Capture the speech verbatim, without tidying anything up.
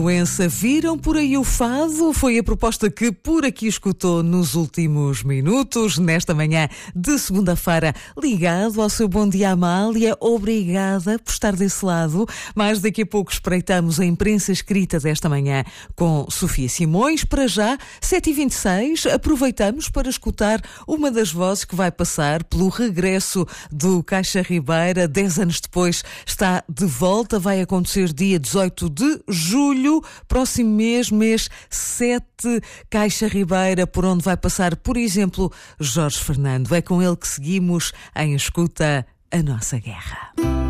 Doença, viram por aí o fado? Foi a proposta que por aqui escutou nos últimos minutos, nesta manhã de segunda-feira, ligado ao seu Bom Dia Amália. Obrigada por estar desse lado. Mas daqui a pouco espreitamos a imprensa escrita desta manhã com Sofia Simões. Para já, sete e vinte e seis, aproveitamos para escutar uma das vozes que vai passar pelo regresso do Caixa Ribeira. Dez anos depois está de volta, vai acontecer dia dezoito de julho. Próximo mês, mês sete, Caixa Ribeira, por onde vai passar, por exemplo, Jorge Fernando. É com ele que seguimos em escuta a nossa guerra.